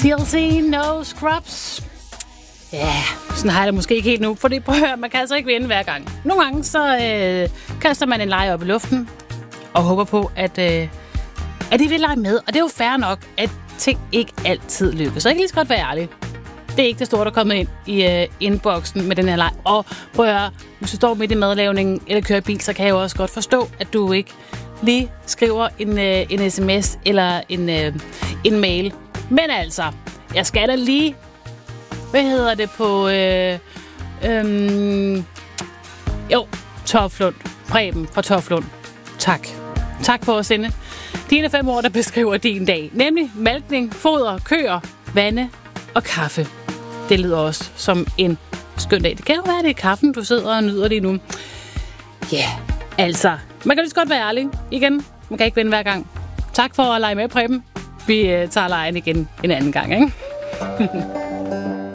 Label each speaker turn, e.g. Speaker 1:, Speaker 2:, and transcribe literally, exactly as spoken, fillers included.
Speaker 1: T L C, No Scrubs. Ja, sådan har jeg det måske ikke helt nu, for det prøver at høre, man kan altså ikke vinde hver gang. Nogle gange så øh, kaster man en lege op i luften og håber på, at, øh, at de vil lege med. Og det er jo fair nok, at ting ikke altid lykkes. Så jeg kan lige så godt være ærlig. Det er ikke det store, der er kommet ind i øh, inboxen med den her leg. Og prøv at høre, hvis du står midt i madlavningen eller kører bil, så kan jeg jo også godt forstå, at du ikke lige skriver en, øh, en sms eller en, øh, en mail. Men altså, jeg skal da lige... Hvad hedder det på... Øh, øh, jo, Toflund. Preben fra Toflund. Tak. Tak for at sende dine fem ord, der beskriver din dag. Nemlig malkning, foder, køer, vande og kaffe. Det lyder også som en skøn dag. Det kan jo være, det er kaffen, du sidder og nyder lige nu. Ja, yeah, altså. Man kan lige så godt være ærlig. Igen, man kan ikke vinde hver gang. Tak for at lege med, Preben. Vi øh, tager lejen igen en anden gang, ikke?